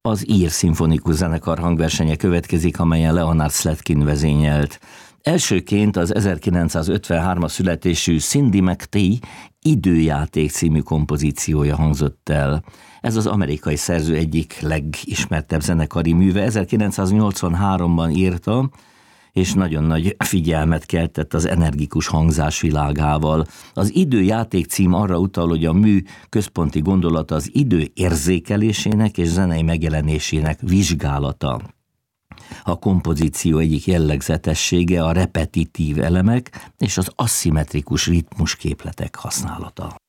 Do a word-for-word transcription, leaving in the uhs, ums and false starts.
Az ír szimfonikus zenekar hangversenye következik, amelyen Leonard Slatkin vezényelt. Elsőként az ezerkilencszázötvenhármas születésű Cindy McTee Időjáték című kompozíciója hangzott el. Ez az amerikai szerző egyik legismertebb zenekari műve, ezerkilencszáznyolcvanháromban írta, és nagyon nagy figyelmet keltett az energikus hangzás világával. Az Időjáték cím arra utal, hogy a mű központi gondolata az idő érzékelésének és zenei megjelenésének vizsgálata. A kompozíció egyik jellegzetessége a repetitív elemek és az aszimmetrikus ritmusképletek használata.